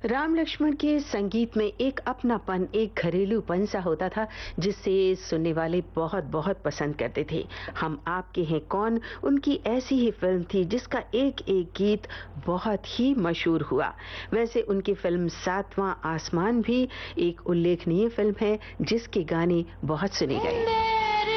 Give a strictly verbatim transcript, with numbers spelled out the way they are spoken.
राम लक्ष्मण के संगीत में एक अपनापन, एक घरेलूपन सा होता था जिसे सुनने वाले बहुत बहुत पसंद करते थे। हम आपके हैं कौन उनकी ऐसी ही फिल्म थी जिसका एक एक गीत बहुत ही मशहूर हुआ। वैसे उनकी फिल्म सातवां आसमान भी एक उल्लेखनीय फिल्म है जिसके गाने बहुत सुने गए।